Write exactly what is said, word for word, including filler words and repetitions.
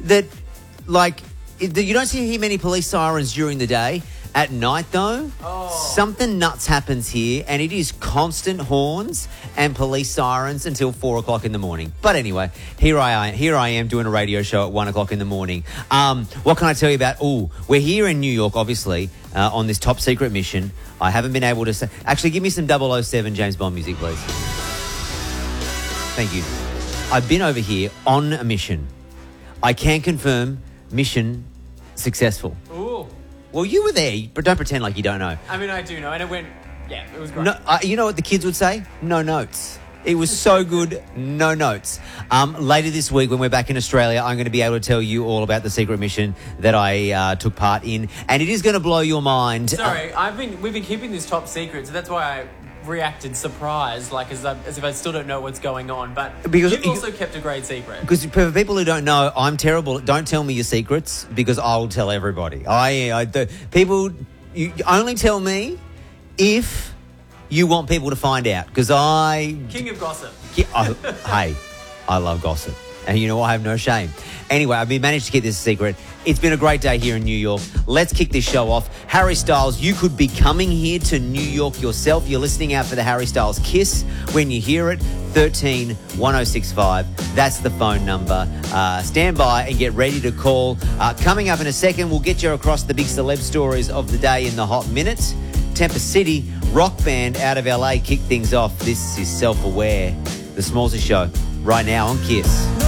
that, like, it, you don't see many police sirens during the day. At night, though, Oh. something nuts happens here, and it is constant horns and police sirens until four o'clock in the morning. But anyway, here I am. Here I am doing a radio show at one o'clock in the morning. Um, what can I tell you about? Oh, we're here in New York, obviously, uh, on this top secret mission. I haven't been able to say. Actually, give me some double oh seven James Bond music, please. Thank you. I've been over here on a mission. I can confirm mission successful. Ooh. Well, you were there, but don't pretend like you don't know. I mean, I do know, and it went. Yeah, it was great. No, uh, you know what the kids would say? No notes. It was so good, no notes. Um, later this week, when we're back in Australia, I'm going to be able to tell you all about the secret mission that I uh, took part in, and it is going to blow your mind. Sorry, I've been. We've been keeping this top secret, so that's why I reacted surprised, like as, I, as if I still don't know what's going on. But Because you've you- also kept a great secret. Because for people who don't know, I'm terrible. Don't tell me your secrets because I'll tell everybody. I, I the, people, you only tell me if you want people to find out. Because I, King of gossip. Yeah, I, hey, I love gossip. And you know, I have no shame. Anyway, I've been managed to keep this a secret. It's been a great day here in New York. Let's kick this show off. Harry Styles, you could be coming here to New York yourself. You're listening out for the Harry Styles Kiss. When you hear it, thirteen one oh six five. That's the phone number. Uh, stand by and get ready to call. Uh, coming up in a second, we'll get you across the big celeb stories of the day in the hot minutes. Tempest City, rock band out of L A, kick things off. This is Self-Aware, the Smallsy Show, right now on Kiss.